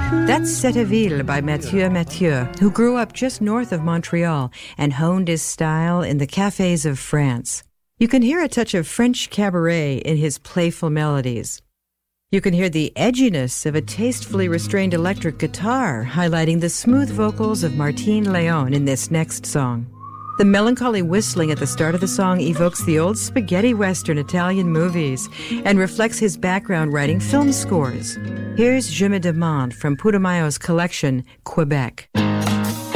That's Cette Ville by Mathieu Mathieu, who grew up just north of Montreal and honed his style in the cafes of France. You can hear a touch of French cabaret in his playful melodies. You can hear the edginess of a tastefully restrained electric guitar, highlighting the smooth vocals of Martine Leon in this next song. The melancholy whistling at the start of the song evokes the old spaghetti western Italian movies and reflects his background writing film scores. Here's Je me demande from Putumayo's collection, Quebec.